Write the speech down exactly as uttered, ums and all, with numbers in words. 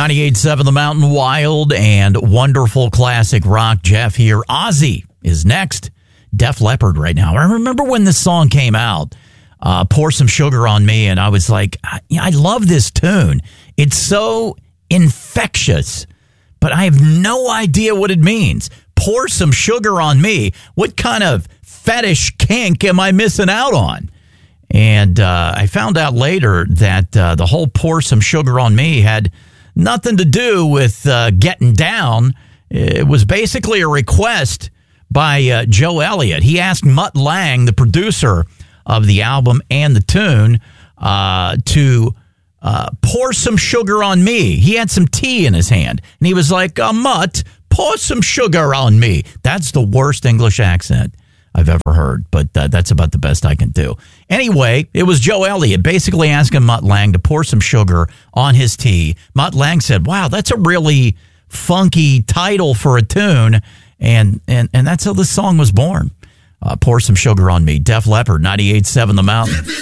ninety-eight point seven The Mountain, wild and wonderful classic rock. Jeff here. Ozzy is next. Def Leppard right now. I remember when this song came out, uh, Pour Some Sugar on Me, and I was like, I, I love this tune. It's so infectious, but I have no idea what it means. Pour some sugar on me. What kind of fetish kink am I missing out on? And uh, I found out later that uh, the whole pour some sugar on me had nothing to do with uh, getting down. It was basically a request by uh, Joe Elliott. He asked Mutt Lange, the producer of the album and the tune, uh, to uh, pour some sugar on me. He had some tea in his hand, and he was like, uh, Mutt, pour some sugar on me. That's the worst English accent I've ever heard, but uh, that's about the best I can do. Anyway, it was Joe Elliott basically asking Mutt Lange to pour some sugar on his tea. Mutt Lange said, wow, that's a really funky title for a tune, and and, and that's how this song was born. Uh, pour some sugar on me. Def Leppard, ninety-eight point seven The Mountain.